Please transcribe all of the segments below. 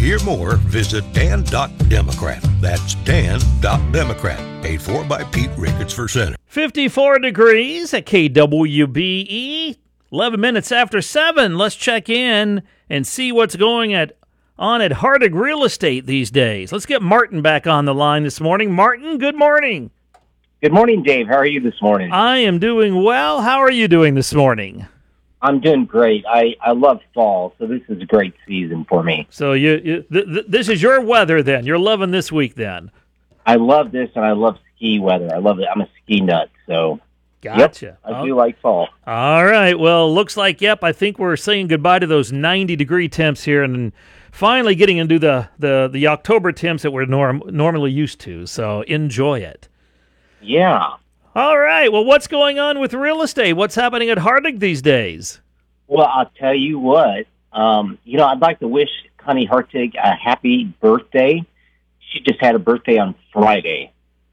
hear more, visit Dan.Democrat. That's Dan.Democrat. Paid for by Pete Ricketts for Senate. 54 degrees at KWBE. 11 minutes after 7. Let's check in and see what's going on at Hardig Real Estate these days. Let's get Martin back on the line this morning. Martin, good morning. Good morning, Dave. How are you this morning? I am doing well. How are you doing this morning? I'm doing great. I love fall, so this is a great season for me. So this is your weather then. You're loving this week then. I love this, and I love ski weather. I love it. I'm a ski nut, so gotcha. Yep, I do like fall. All right. Well, looks like, I think we're saying goodbye to those 90-degree temps here and finally getting into the October temps that we're normally used to. So enjoy it. Yeah. All right. Well, what's going on with real estate? What's happening at Hardig these days? Well, I'll tell you what. I'd like to wish Connie Hartig a happy birthday. She just had a birthday on Friday.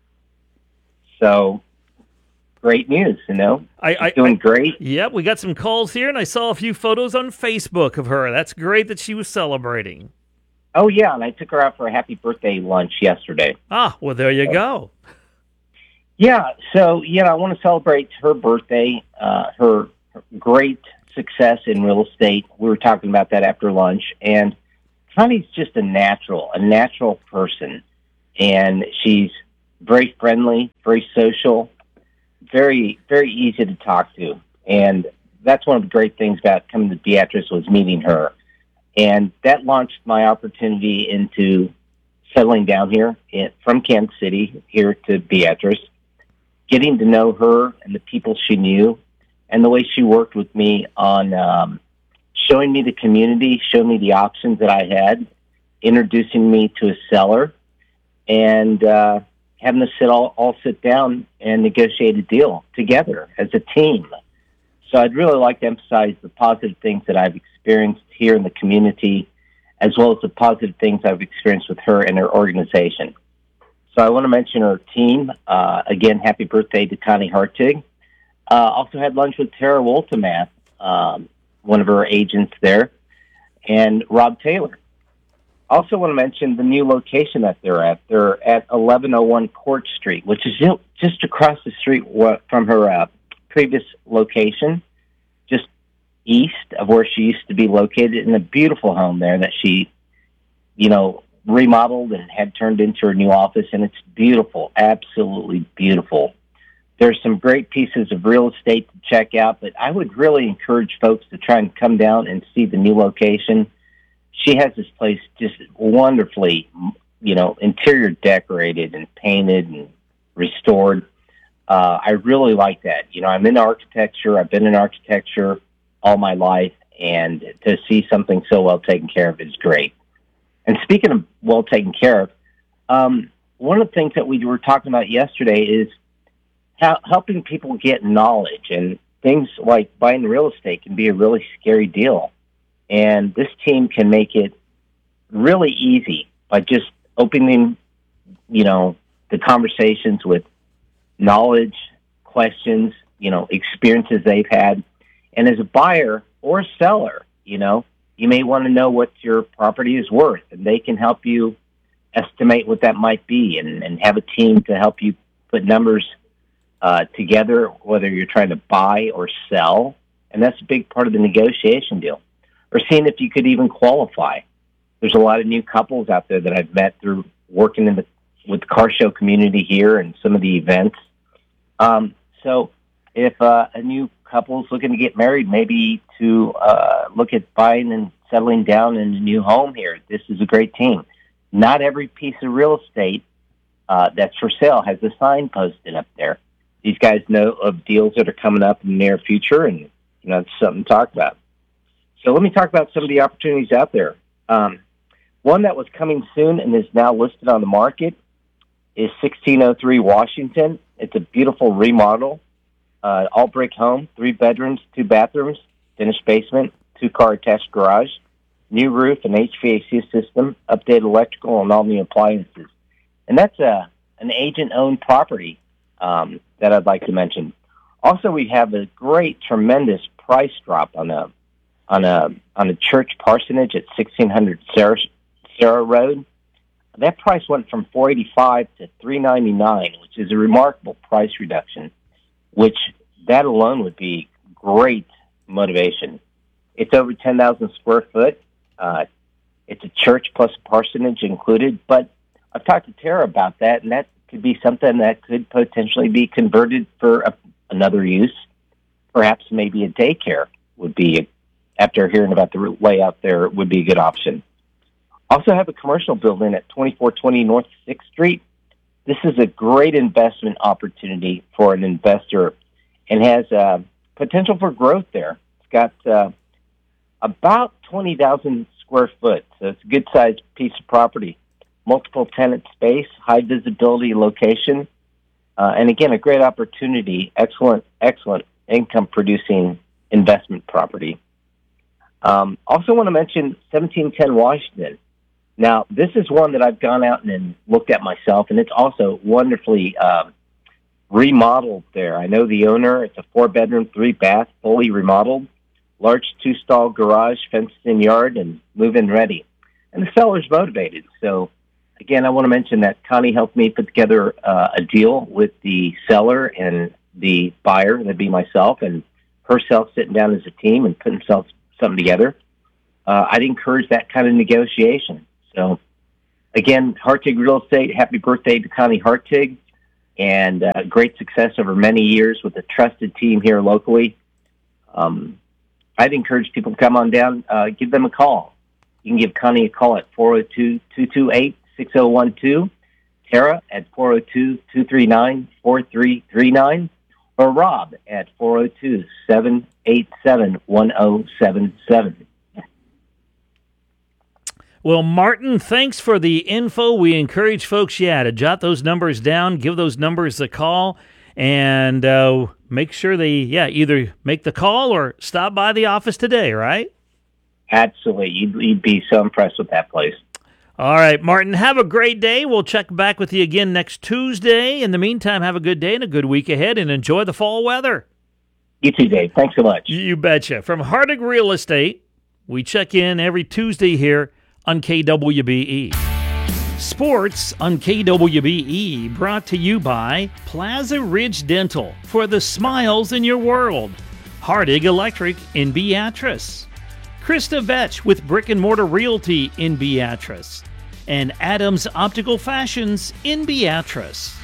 So, great news, She's doing great. Yep, we got some calls here, and I saw a few photos on Facebook of her. That's great that she was celebrating. Oh, yeah, and I took her out for a happy birthday lunch yesterday. Ah, well, there you go. Yeah, so, I want to celebrate her birthday, her great success in real estate. We were talking about that after lunch, and Connie's just a natural person, and she's very friendly, very social, very, very easy to talk to, and that's one of the great things about coming to Beatrice was meeting her, and that launched my opportunity into settling down here from Kansas City here to Beatrice, getting to know her and the people she knew, and the way she worked with me on showing me the community, showing me the options that I had, introducing me to a seller, and having us all sit down and negotiate a deal together as a team. So I'd really like to emphasize the positive things that I've experienced here in the community, as well as the positive things I've experienced with her and her organization. So I want to mention her team. Again, happy birthday to Connie Hartig. Also had lunch with Tara Woltemath, one of her agents there, and Rob Taylor. Also want to mention the new location that they're at. They're at 1101 Court Street, which is just across the street from her previous location, just east of where she used to be located, in a beautiful home there that she, remodeled and had turned into her new office, and it's beautiful, absolutely beautiful. There's some great pieces of real estate to check out, but I would really encourage folks to try and come down and see the new location. She has this place just wonderfully, interior decorated and painted and restored. I really like that. I'm in architecture. I've been in architecture all my life, and to see something so well taken care of is great. And speaking of well taken care of, one of the things that we were talking about yesterday is helping people get knowledge, and things like buying real estate can be a really scary deal. And this team can make it really easy by just opening, the conversations with knowledge, questions, experiences they've had. And as a buyer or a seller, you may want to know what your property is worth, and they can help you estimate what that might be and have a team to help you put numbers together, whether you're trying to buy or sell. And that's a big part of the negotiation deal. Or seeing if you could even qualify. There's a lot of new couples out there that I've met through working with the car show community here and some of the events. So if a new couple's looking to get married, maybe to look at buying and settling down in a new home here, this is a great team. Not every piece of real estate that's for sale has a sign posted up there. These guys know of deals that are coming up in the near future, and it's something to talk about. So let me talk about some of the opportunities out there. One that was coming soon and is now listed on the market is 1603 Washington. It's a beautiful remodel, all brick home, 3 bedrooms, 2 bathrooms, finished basement, 2-car attached garage, new roof and HVAC system, updated electrical, and all new appliances. And that's an agent-owned property that I'd like to mention. Also, we have a great, tremendous price drop on a church parsonage at 1600 Sarah Road. That price went from $485 to $399, which is a remarkable price reduction, which that alone would be great motivation. It's over 10,000 square foot. It's a church plus parsonage included, but I've talked to Tara about that, and that could be something that could potentially be converted for another use. Perhaps maybe a daycare would be, after hearing about the layout there, would be a good option. Also have a commercial building at 2420 North 6th Street. This is a great investment opportunity for an investor and has potential for growth there. It's got about 20,000 square foot, so it's a good-sized piece of property. Multiple tenant space, high visibility location, and again, a great opportunity, excellent income-producing investment property. Also want to mention 1710 Washington. Now, this is one that I've gone out and looked at myself, and it's also wonderfully remodeled there. I know the owner. It's a 4-bedroom, 3-bath, fully remodeled, large 2-stall garage, fenced-in yard, and move-in ready. And the seller's motivated. So, again, I want to mention that Connie helped me put together a deal with the seller and the buyer, that'd be myself, and herself sitting down as a team and putting something together. I'd encourage that kind of negotiation. So, again, Hartig Real Estate, happy birthday to Connie Hartig, and great success over many years with a trusted team here locally. I'd encourage people to come on down, give them a call. You can give Connie a call at 402-228-6012, Tara at 402-239-4339, or Rob at 402-787-1077. Well, Martin, thanks for the info. We encourage folks, to jot those numbers down, give those numbers a call, and make sure they, either make the call or stop by the office today, right? Absolutely. You'd be so impressed with that place. All right, Martin, have a great day. We'll check back with you again next Tuesday. In the meantime, have a good day and a good week ahead, and enjoy the fall weather. You too, Dave. Thanks so much. You betcha. From Hartig Real Estate, we check in every Tuesday here on KWBE. Sports on KWBE, brought to you by Plaza Ridge Dental, for the smiles in your world. Hartig Electric in Beatrice. Krista Vetch with Brick and Mortar Realty in Beatrice. And Adams Optical Fashions in Beatrice.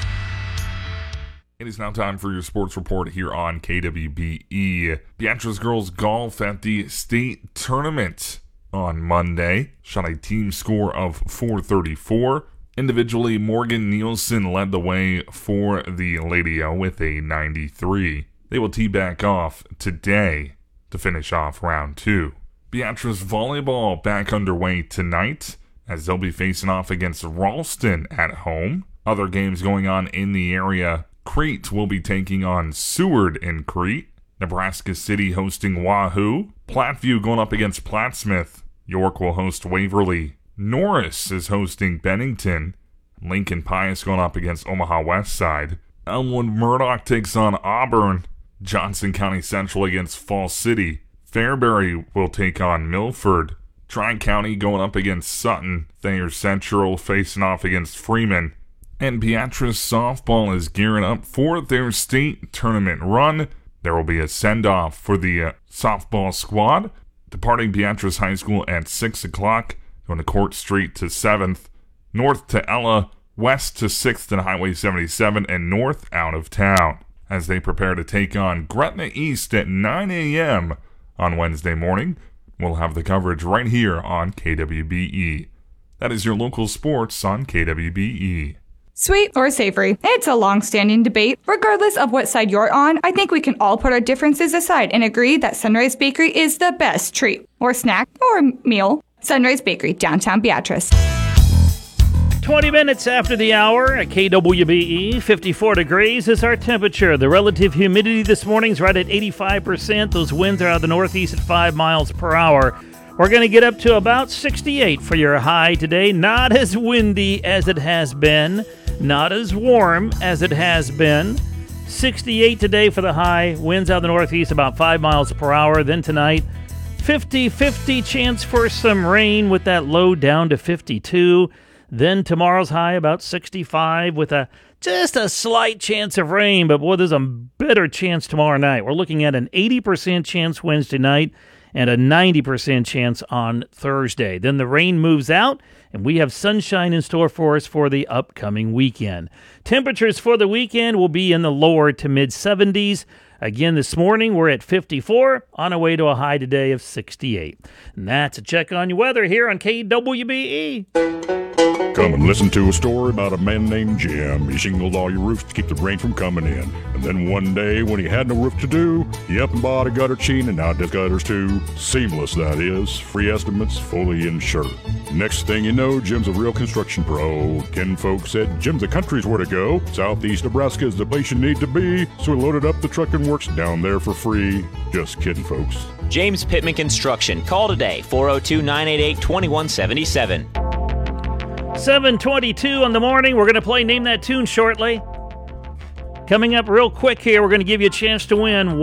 It is now time for your sports report here on KWBE. Beatrice girls golf at the state tournament on Monday shot a team score of 434. Individually, Morgan Nielsen led the way for the Lady O with a 93. They will tee back off today to finish off round 2. Beatrice volleyball back underway tonight as they'll be facing off against Ralston at home. Other games going on in the area. Crete will be taking on Seward in Crete. Nebraska City hosting Wahoo. Platteview going up against Plattsmouth. York will host Waverly. Norris is hosting Bennington. Lincoln Pius going up against Omaha West Side. Elmwood Murdoch takes on Auburn. Johnson County Central against Fall City. Fairbury will take on Milford. Tri-County going up against Sutton. Thayer Central facing off against Freeman. And Beatrice softball is gearing up for their state tournament run. There will be a send-off for the softball squad. Departing Beatrice High School at 6 o'clock, going to Court Street to 7th, north to Ella, west to 6th and Highway 77, and north out of town, as they prepare to take on Gretna East at 9 a.m. on Wednesday morning. We'll have the coverage right here on KWBE. That is your local sports on KWBE. Sweet or savory? It's a long-standing debate. Regardless of what side you're on, I think we can all put our differences aside and agree that Sunrise Bakery is the best treat, or snack, or meal. Sunrise Bakery, downtown Beatrice. 20 minutes after the hour at KWBE, 54 degrees is our temperature. The relative humidity this morning is right at 85%. Those winds are out of the northeast at 5 miles per hour. We're going to get up to about 68 for your high today. Not as windy as it has been. Not as warm as it has been. 68 today for the high. Winds out of the northeast about 5 miles per hour. Then tonight, 50-50 chance for some rain with that low down to 52. Then tomorrow's high about 65 with just a slight chance of rain. But boy, there's a better chance tomorrow night. We're looking at an 80% chance Wednesday night and a 90% chance on Thursday. Then the rain moves out, and we have sunshine in store for us for the upcoming weekend. Temperatures for the weekend will be in the lower to mid-70s. Again, this morning we're at 54, on our way to a high today of 68. And that's a check on your weather here on KWBE. Come and listen to a story about a man named Jim. He shingled all your roofs to keep the rain from coming in. And then one day, when he had no roof to do, he up and bought a gutter chain and now does gutters too. Seamless, that is. Free estimates, fully insured. Next thing you know, Jim's a real construction pro. Ken folks said Jim's the country's where to go. Southeast Nebraska is the place you need to be. So he loaded up the truck and works down there for free. Just kidding, folks. James Pittman Construction. Call today, 402-988-2177. 7:22 on the morning. We're going to play Name That Tune shortly. Coming up real quick here, we're going to give you a chance to win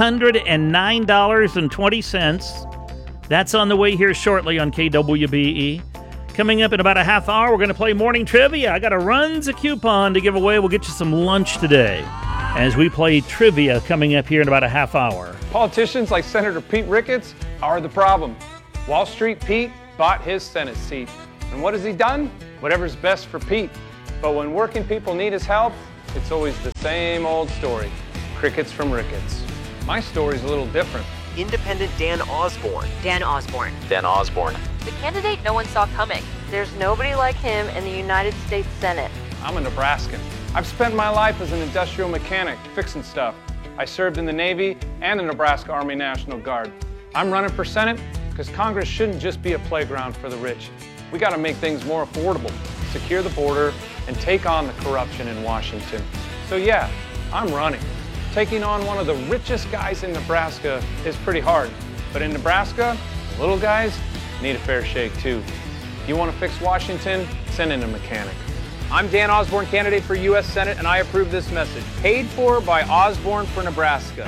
$109.20. That's on the way here shortly on KWBE. Coming up in about a half hour, we're going to play morning trivia. I got a runs a coupon to give away. We'll get you some lunch today as we play trivia coming up here in about a half hour. Politicians like Senator Pete Ricketts are the problem. Wall Street Pete bought his Senate seat. And what has he done? Whatever's best for Pete. But when working people need his help, it's always the same old story. Crickets from Ricketts. My story's a little different. Independent Dan Osborne. Dan Osborne. Dan Osborne. The candidate no one saw coming. There's nobody like him in the United States Senate. I'm a Nebraskan. I've spent my life as an industrial mechanic, fixing stuff. I served in the Navy and the Nebraska Army National Guard. I'm running for Senate because Congress shouldn't just be a playground for the rich. We got to make things more affordable, secure the border, and take on the corruption in Washington. So yeah, I'm running. Taking on one of the richest guys in Nebraska is pretty hard. But in Nebraska, the little guys need a fair shake too. If you want to fix Washington, send in a mechanic. I'm Dan Osborne, candidate for U.S. Senate, and I approve this message. Paid for by Osborne for Nebraska.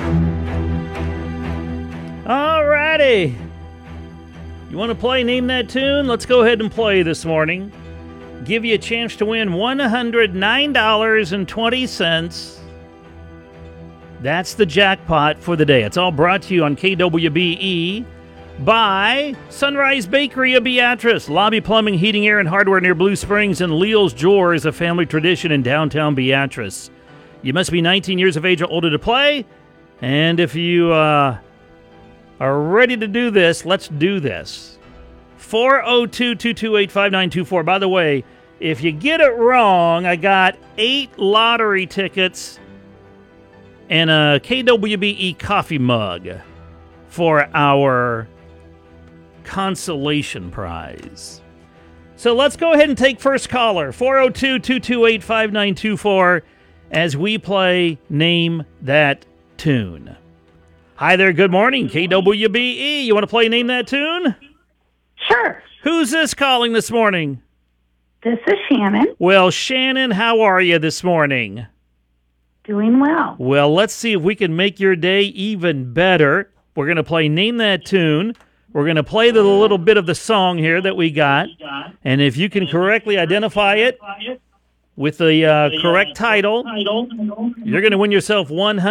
All righty. You want to play Name That Tune? Let's go ahead and play this morning. Give you a chance to win $109.20. That's the jackpot for the day. It's all brought to you on KWBE by Sunrise Bakery of Beatrice, Lobby Plumbing, Heating, Air, and Hardware near Blue Springs, and Leal's Drawers, a family tradition in downtown Beatrice. You must be 19 years of age or older to play, and if you are ready to do this, let's do this. 402-228-5924. By the way, if you get it wrong, I got 8 lottery tickets and a KWBE coffee mug for our consolation prize. So let's go ahead and take first caller, 402-228-5924, as we play Name That Tune. Hi there, good morning, KWBE. You want to play Name That Tune? Sure. Who's this calling this morning? This is Shannon. Well, Shannon, how are you this morning? Doing well. Well, let's see if we can make your day even better. We're going to play Name That Tune. We're going to play the little bit of the song here that we got. And if you can correctly identify it with the correct title, you're going to win yourself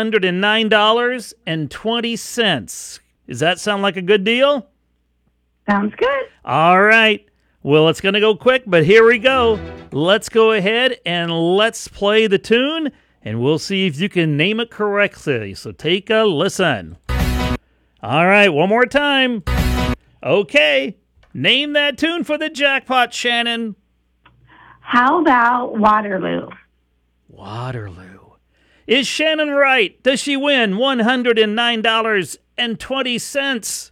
$109.20. Does that sound like a good deal? Sounds good. All right. Well, it's going to go quick, but here we go. Let's go ahead and let's play the tune, and we'll see if you can name it correctly. So take a listen. All right, one more time. Okay. Name that tune for the jackpot, Shannon. How about Waterloo? Waterloo. Is Shannon right? Does she win $109.20?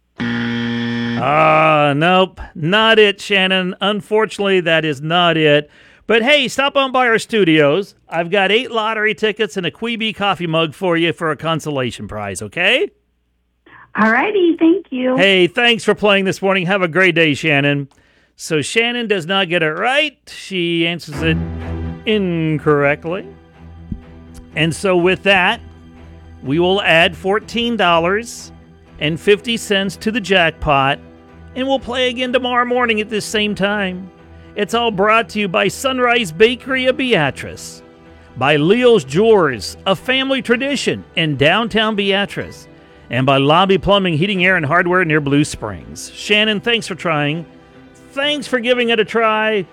Nope. Not it, Shannon. Unfortunately, that is not it. But hey, stop on by our studios. I've got 8 lottery tickets and a Queeby coffee mug for you for a consolation prize, okay? All righty, thank you. Hey, thanks for playing this morning. Have a great day, Shannon. So Shannon does not get it right. She answers it incorrectly. And so with that, we will add $14 and 50 cents to the jackpot, and we'll play again tomorrow morning at this same time. It's all brought to you by Sunrise Bakery of Beatrice, by Leo's Drawers, a family tradition in downtown Beatrice, and by Lobby Plumbing, Heating, Air, and Hardware near Blue Springs. Shannon, thanks for trying. Thanks for giving it a try.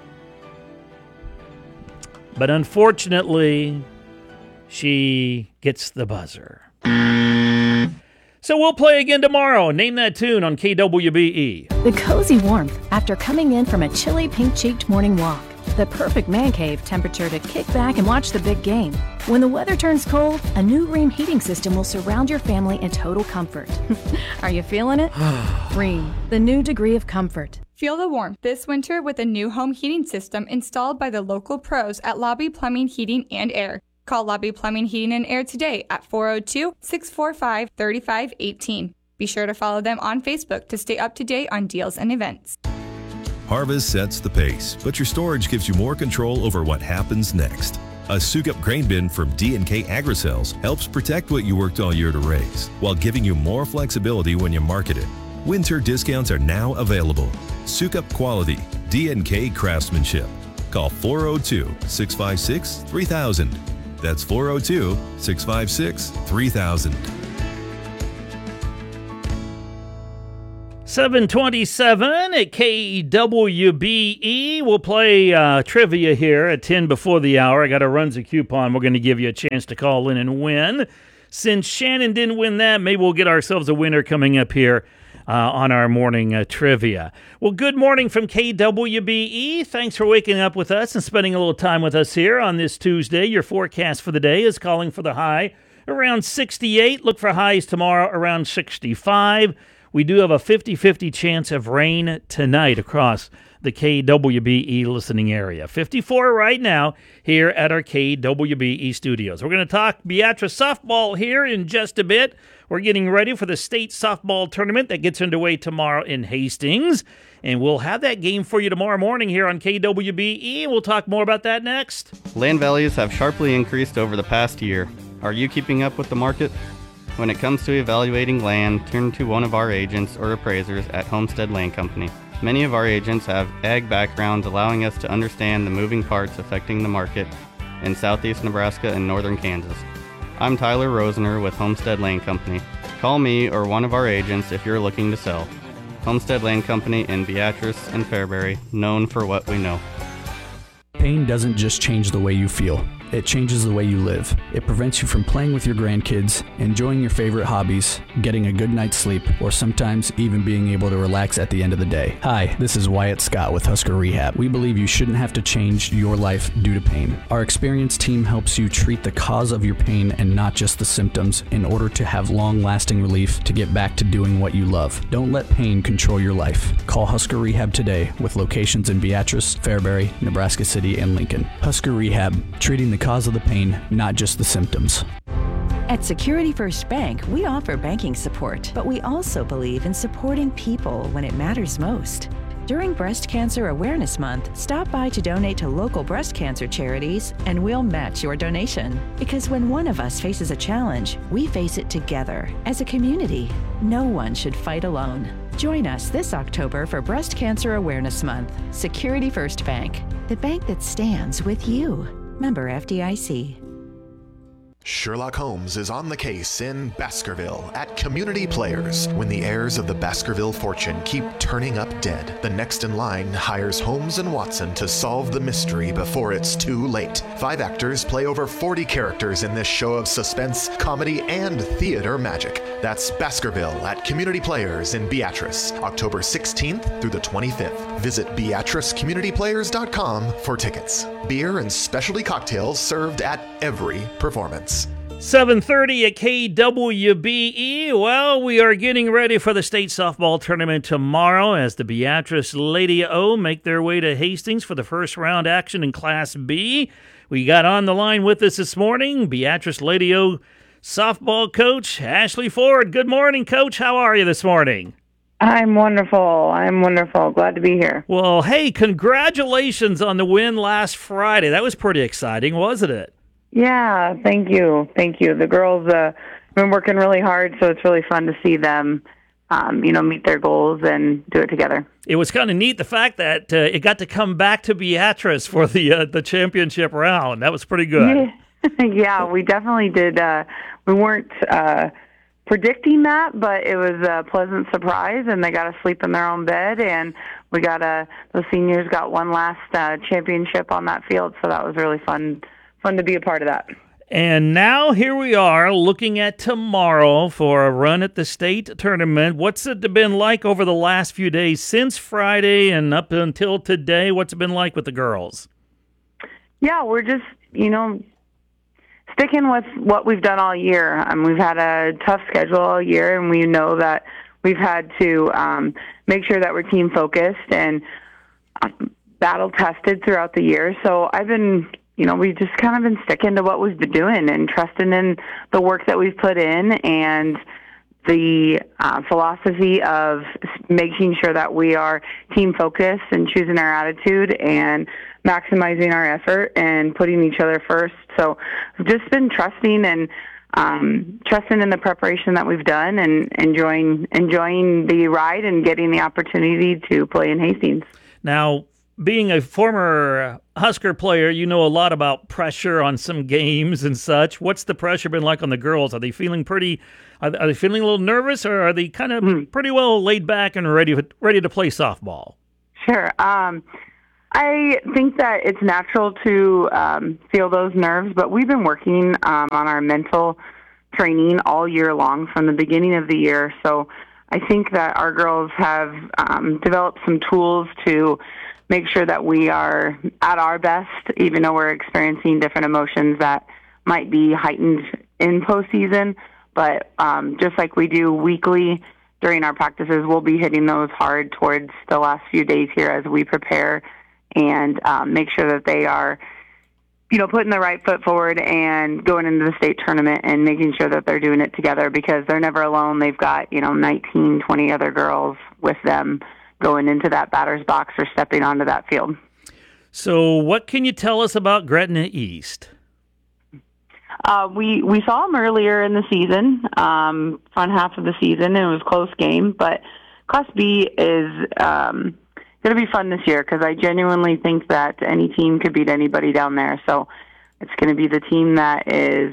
But unfortunately, she gets the buzzer. So we'll play again tomorrow. Name that tune on KWBE. The cozy warmth after coming in from a chilly pink-cheeked morning walk. The perfect man cave temperature to kick back and watch the big game. When the weather turns cold, a new Rheem heating system will surround your family in total comfort. Are you feeling it? Rheem, the new degree of comfort. Feel the warmth this winter with a new home heating system installed by the local pros at Lobby Plumbing, Heating, and Air. Call Lobby Plumbing, Heating, and Air today at 402-645-3518. Be sure to follow them on Facebook to stay up to date on deals and events. Harvest sets the pace, but your storage gives you more control over what happens next. A Souk-Up grain bin from D&K AgriSells helps protect what you worked all year to raise, while giving you more flexibility when you market it. Winter discounts are now available. Souk-Up quality, D&K craftsmanship. Call 402-656-3000. That's 402-656-3000. 7:27 at KWBE. We'll play trivia here at 10 before the hour. I got a Runs a Coupon. We're going to give you a chance to call in and win. Since Shannon didn't win that, maybe we'll get ourselves a winner coming up here on our morning trivia. Well, good morning from KWBE. Thanks for waking up with us and spending a little time with us here on this Tuesday. Your forecast for the day is calling for the high around 68. Look for highs tomorrow around 65. We do have a 50-50 chance of rain tonight across the KWBE listening area. 54 right now here at our KWBE studios. We're going to talk Beatrice softball here in just a bit. We're getting ready for the state softball tournament that gets underway tomorrow in Hastings. And we'll have that game for you tomorrow morning here on KWBE. We'll talk more about that next. Land values have sharply increased over the past year. Are you keeping up with the market? When it comes to evaluating land, turn to one of our agents or appraisers at Homestead Land Company. Many of our agents have ag backgrounds, allowing us to understand the moving parts affecting the market in southeast Nebraska and northern Kansas. I'm Tyler Rosener with Homestead Land Company. Call me or one of our agents if you're looking to sell. Homestead Land Company in Beatrice and Fairbury, known for what we know. Pain doesn't just change the way you feel. It changes the way you live. It prevents you from playing with your grandkids, enjoying your favorite hobbies, getting a good night's sleep, or sometimes even being able to relax at the end of the day. Hi, this is Wyatt Scott with Husker Rehab. We believe you shouldn't have to change your life due to pain. Our experienced team helps you treat the cause of your pain and not just the symptoms in order to have long-lasting relief to get back to doing what you love. Don't let pain control your life. Call Husker Rehab today with locations in Beatrice, Fairbury, Nebraska City, and Lincoln. Husker Rehab, treating the cause of the pain, not just the symptoms. At Security First Bank, we offer banking support, but we also believe in supporting people when it matters most. During Breast Cancer Awareness Month, stop by to donate to local breast cancer charities, and we'll match your donation. Because when one of us faces a challenge, we face it together as a community. No one should fight alone. Join us this October for Breast Cancer Awareness Month. Security First Bank, the bank that stands with you. Member FDIC. Sherlock Holmes is on the case in Baskerville at Community Players. When the heirs of the Baskerville fortune keep turning up dead, the next in line hires Holmes and Watson to solve the mystery before it's too late. 5 actors play over 40 characters in this show of suspense, comedy, and theater magic. That's Baskerville at Community Players in Beatrice, October 16th through the 25th. Visit BeatriceCommunityPlayers.com for tickets. Beer and specialty cocktails served at every performance. 7:30 at KWBE. Well, we are getting ready for the state softball tournament tomorrow as the Beatrice Lady O make their way to Hastings for the first round action in Class B. We got on the line with us this morning, Beatrice Lady O softball coach Ashley Ford. Good morning, Coach. How are you this morning? I'm wonderful. Glad to be here. Well, hey, congratulations on the win last Friday. That was pretty exciting, wasn't it? Yeah, thank you. The girls have been working really hard, so it's really fun to see them meet their goals and do it together. It was kind of neat, the fact that it got to come back to Beatrice for the championship round. That was pretty good. Yeah, we definitely did. We weren't predicting that, but it was a pleasant surprise, and they got to sleep in their own bed, and we got the seniors got one last championship on that field, so that was really fun to be a part of that. And now here we are looking at tomorrow for a run at the state tournament. What's it been like over the last few days since Friday and up until today? What's it been like with the girls? Yeah, we're just, sticking with what we've done all year. We've had a tough schedule all year, and we know that we've had to make sure that we're team focused and battle tested throughout the year. So I've been, we've just kind of been sticking to what we've been doing and trusting in the work that we've put in and the philosophy of making sure that we are team focused and choosing our attitude and maximizing our effort and putting each other first. So I've just been trusting and trusting in the preparation that we've done and enjoying the ride and getting the opportunity to play in Hastings. Now, being a former Husker player, you know a lot about pressure on some games and such. What's the pressure been like on the girls? Are they feeling are they feeling a little nervous, or are they kind of pretty well laid back and ready to play softball? Sure. I think that it's natural to feel those nerves, but we've been working on our mental training all year long from the beginning of the year. So I think that our girls have developed some tools to make sure that we are at our best, even though we're experiencing different emotions that might be heightened in postseason. But just like we do weekly during our practices, we'll be hitting those hard towards the last few days here as we prepare and make sure that they are, putting the right foot forward and going into the state tournament and making sure that they're doing it together, because they're never alone. They've got, 19, 20 other girls with them going into that batter's box or stepping onto that field. So what can you tell us about Gretna East? We saw them earlier in the season, front half of the season, and it was a close game. But Class B is going to be fun this year because I genuinely think that any team could beat anybody down there. So it's going to be the team that is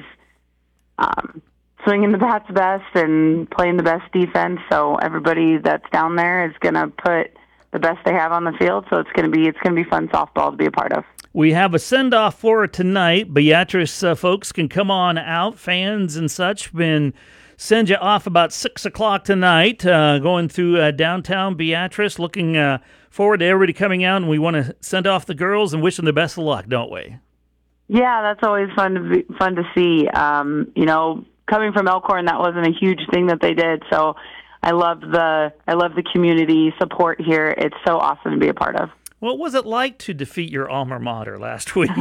swinging the bats best and playing the best defense. So everybody that's down there is going to put the best they have on the field. So it's going to be fun softball to be a part of. We have a send-off for tonight. Beatrice folks can come on out, fans and such. Been send you off about 6 o'clock tonight, going through downtown Beatrice. Looking forward to everybody coming out, and we want to send off the girls and wish them the best of luck, don't we? Yeah, that's always fun to see. Coming from Elkhorn, that wasn't a huge thing that they did. So I love the community support here. It's so awesome to be a part of. What was it like to defeat your alma mater last week?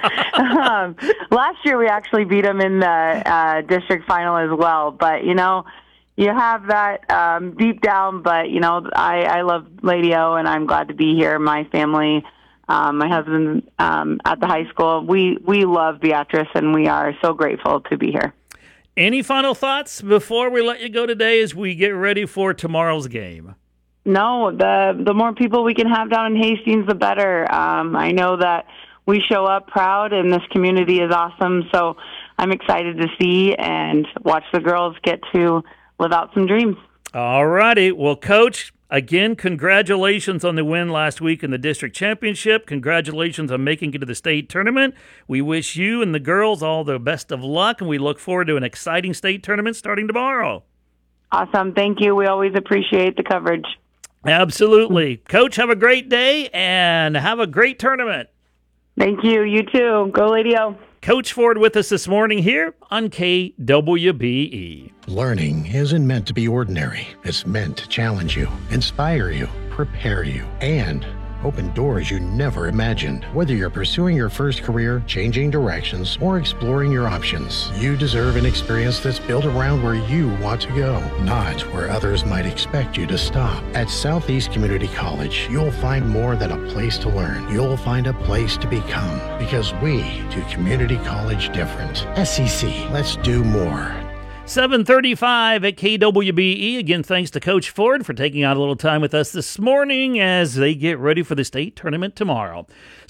Last year we actually beat them in the district final as well. But, you have that deep down. But, I love Lady O, and I'm glad to be here. My family, my husband at the high school, we love Beatrice, and we are so grateful to be here. Any final thoughts before we let you go today as we get ready for tomorrow's game? No, the more people we can have down in Hastings, the better. I know that we show up proud, and this community is awesome. So I'm excited to see and watch the girls get to live out some dreams. All righty. Well, Coach, again, congratulations on the win last week in the district championship. Congratulations on making it to the state tournament. We wish you and the girls all the best of luck, and we look forward to an exciting state tournament starting tomorrow. Awesome. Thank you. We always appreciate the coverage. Absolutely. Coach, have a great day and have a great tournament. Thank you. You too. Go Lady O. Coach Ford with us this morning here on KWBE. Learning isn't meant to be ordinary. It's meant to challenge you, inspire you, prepare you, and open doors you never imagined. Whether you're pursuing your first career, changing directions, or exploring your options, you deserve an experience that's built around where you want to go, not where others might expect you to stop. At Southeast Community College, you'll find more than a place to learn. You'll find a place to become, because we do community college different. SEC, let's do more. 7:35 at KWBE. Again, thanks to Coach Ford for taking out a little time with us this morning as they get ready for the state tournament tomorrow.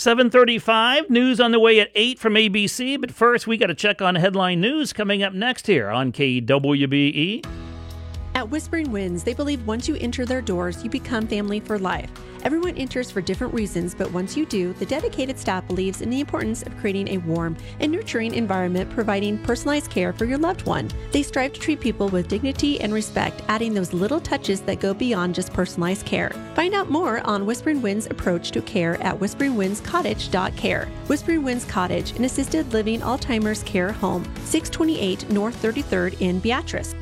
7:35, news on the way at 8 from ABC. But first, we got to check on headline news coming up next here on KWBE. At Whispering Winds, they believe once you enter their doors, you become family for life. Everyone enters for different reasons, but once you do, the dedicated staff believes in the importance of creating a warm and nurturing environment, providing personalized care for your loved one. They strive to treat people with dignity and respect, adding those little touches that go beyond just personalized care. Find out more on Whispering Winds' approach to care at whisperingwindscottage.care. Whispering Winds Cottage, an assisted living Alzheimer's care home, 628 North 33rd in Beatrice.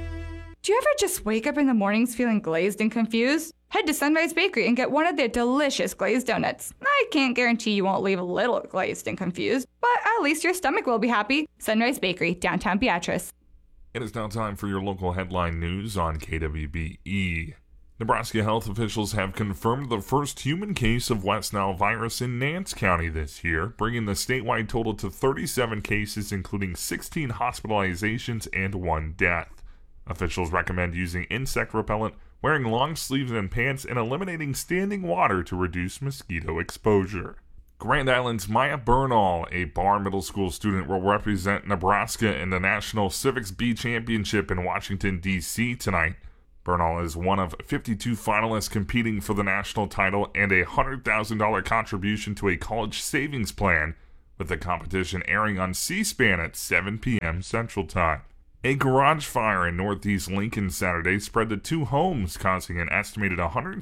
Do you ever just wake up in the mornings feeling glazed and confused? Head to Sunrise Bakery and get one of their delicious glazed donuts. I can't guarantee you won't leave a little glazed and confused, but at least your stomach will be happy. Sunrise Bakery, downtown Beatrice. It is now time for your local headline news on KWBE. Nebraska health officials have confirmed the first human case of West Nile virus in Nance County this year, bringing the statewide total to 37 cases, including 16 hospitalizations and 1 death. Officials recommend using insect repellent, wearing long sleeves and pants, and eliminating standing water to reduce mosquito exposure. Grand Island's Maya Bernal, a Barr Middle School student, will represent Nebraska in the National Civics B Championship in Washington, D.C. tonight. Bernal is one of 52 finalists competing for the national title and a $100,000 contribution to a college savings plan, with the competition airing on C-SPAN at 7 p.m. Central Time. A garage fire in northeast Lincoln Saturday spread to 2 homes, causing an estimated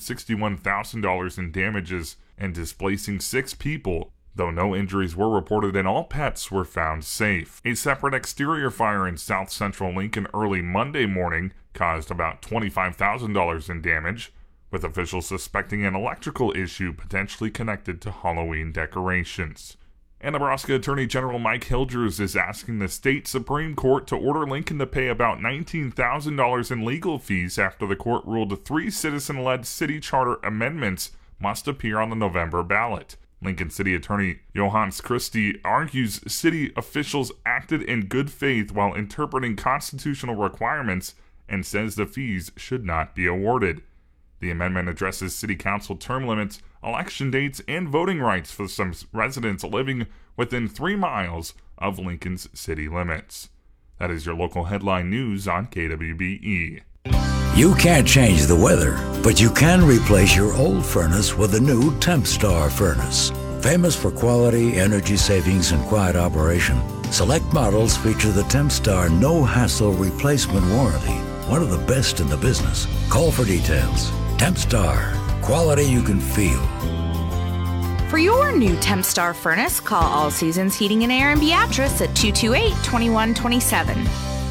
$161,000 in damages and displacing 6 people, though no injuries were reported and all pets were found safe. A separate exterior fire in south central Lincoln early Monday morning caused about $25,000 in damage, with officials suspecting an electrical issue potentially connected to Halloween decorations. And Nebraska Attorney General Mike Hilgers is asking the state Supreme Court to order Lincoln to pay about $19,000 in legal fees after the court ruled 3 citizen-led city charter amendments must appear on the November ballot. Lincoln City Attorney Johannes Christie argues city officials acted in good faith while interpreting constitutional requirements and says the fees should not be awarded. The amendment addresses city council term limits, election dates, and voting rights for some residents living within 3 miles of Lincoln's city limits. That is your local headline news on KWBE. You can't change the weather, but you can replace your old furnace with a new TempStar furnace. Famous for quality, energy savings, and quiet operation, select models feature the TempStar no-hassle replacement warranty, one of the best in the business. Call for details. TempStar, quality you can feel. For your new TempStar furnace, call All Seasons Heating and Air in Beatrice at 228-2127.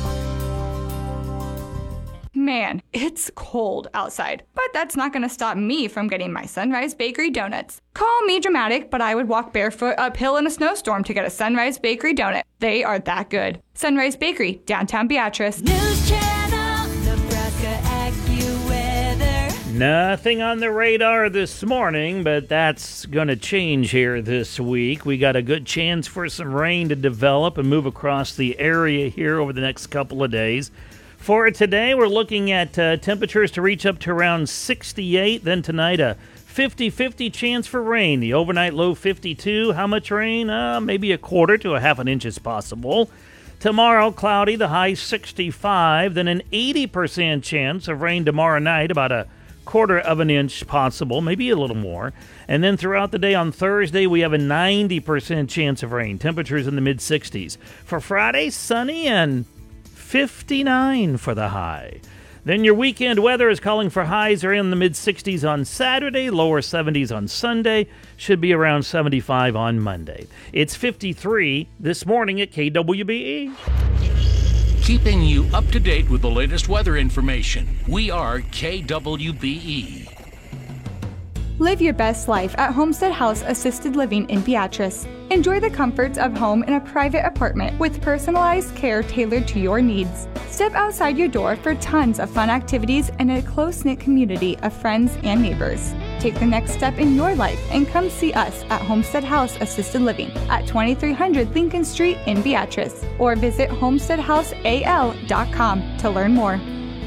Man, it's cold outside, but that's not going to stop me from getting my Sunrise Bakery donuts. Call me dramatic, but I would walk barefoot uphill in a snowstorm to get a Sunrise Bakery donut. They are that good. Sunrise Bakery, downtown Beatrice. News Channel, Nebraska AccuWeather. Nothing on the radar this morning, but that's going to change here this week. We got a good chance for some rain to develop and move across the area here over the next couple of days. For today, we're looking at temperatures to reach up to around 68. Then tonight, a 50-50 chance for rain. The overnight low 52. How much rain? Maybe a quarter to a half an inch is possible. Tomorrow, cloudy, the high 65. Then an 80% chance of rain tomorrow night, about a quarter of an inch possible, maybe a little more. And then throughout the day on Thursday, we have a 90% chance of rain. Temperatures in the mid-60s. For Friday, sunny and 59 for the high. Then your weekend weather is calling for highs are in the mid-60s on Saturday, lower 70s on Sunday, should be around 75 on Monday. It's 53 this morning at KWBE. Keeping you up to date with the latest weather information. We are KWBE. Live your best life at Homestead House Assisted Living in Beatrice. Enjoy the comforts of home in a private apartment with personalized care tailored to your needs. Step outside your door for tons of fun activities and a close-knit community of friends and neighbors. take the next step in your life and come see us at Homestead House Assisted Living at 2300 Lincoln Street in Beatrice, or visit homesteadhouseal.com to learn more.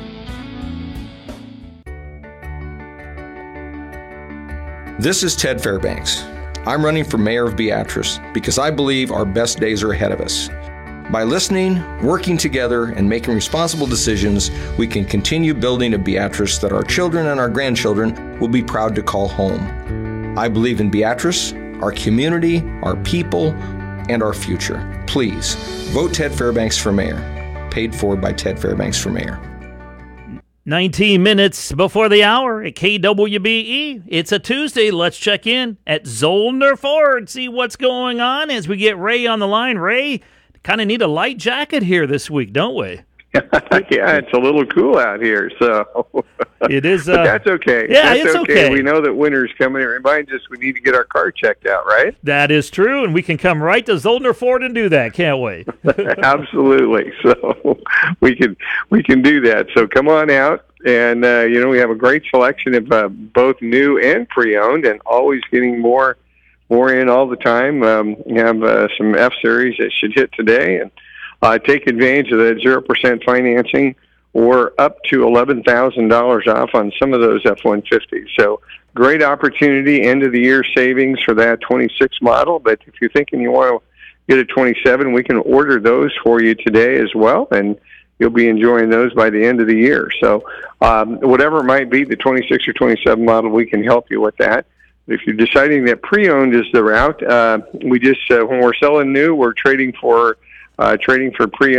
This is Ted Fairbanks. I'm running for mayor of Beatrice because I believe our best days are ahead of us. By listening, working together, and making responsible decisions, we can continue building a Beatrice that our children and our grandchildren will be proud to call home. I believe in Beatrice, our community, our people, and our future. Please, vote Ted Fairbanks for mayor. Paid for by Ted Fairbanks for mayor. 19 minutes before the hour at KWBE. It's a Tuesday. Let's check in at Zollner Ford, see what's going on as we get Ray on the line. Ray, kind of need a light jacket here this week, don't we? Yeah, it's a little cool out here, so it is. But that's okay. Yeah, that's it's okay. We know that winter's coming. It reminds us we need to get our car checked out, right? That is true, and we can come right to Zollner Ford and do that, can't we? Absolutely. So we can do that. So come on out, and we have a great selection of both new and pre-owned, and always getting more in all the time. We have some F-Series that should hit today, and take advantage of that 0% financing or up to $11,000 off on some of those F-150s. So great opportunity, end-of-the-year savings for that 26 model. But if you're thinking you want to get a 27, we can order those for you today as well, and you'll be enjoying those by the end of the year. So whatever it might be, the 26 or 27 model, we can help you with that. If you're deciding that pre-owned is the route, we just when we're selling new, we're trading for pre-owned